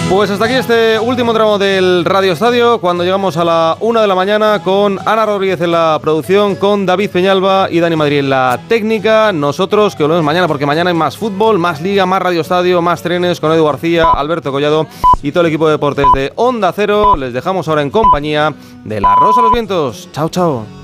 Pues hasta aquí este último tramo del Radio Estadio, cuando llegamos a la 1 de la mañana con Ana Rodríguez en la producción, con David Peñalba y Dani Madrid en la técnica. Nosotros que volvemos mañana, porque mañana hay más fútbol, más liga, más Radio Estadio, más trenes con Edu García, Alberto Collado y todo el equipo de deportes de Onda Cero. Les dejamos ahora en compañía de La Rosa a los Vientos. Chao, chao.